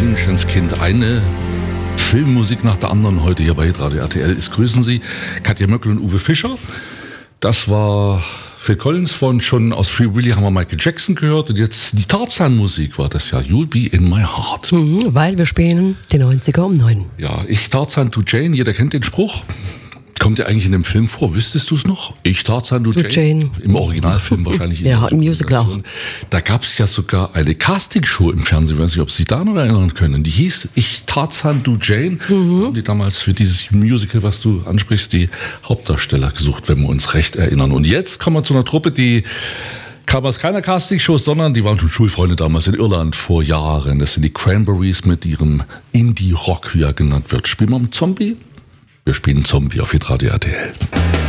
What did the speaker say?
Menschenskind. Eine Filmmusik nach der anderen heute hier bei Radio RTL. Ich grüßen Sie, Katja Möckel und Uwe Fischer. Das war Phil Collins von schon aus Free Willy haben wir Michael Jackson gehört und jetzt die Tarzan-Musik war das ja. You'll be in my heart. Weil wir spielen die 90er um 9. Ja, ich Tarzan, du Jane, jeder kennt den Spruch. Kommt ja eigentlich in dem Film vor, wüsstest du es noch? Ich Tarzan, du Jane. Im Originalfilm wahrscheinlich. Ja, im Musical auch. Da gab es ja sogar eine Castingshow im Fernsehen, ich weiß nicht, ob Sie sich da noch erinnern können. Die hieß Ich Tarzan, du Jane. Haben die damals für dieses Musical, was du ansprichst, die Hauptdarsteller gesucht, wenn wir uns recht erinnern. Und jetzt kommen wir zu einer Truppe, die kam aus keiner Castingshow, sondern die waren schon Schulfreunde damals in Irland vor Jahren. Das sind die Cranberries mit ihrem Indie-Rock, wie er genannt wird. Spielen wir einen Zombie? Wir spielen Zombie auf Hitradio RTL.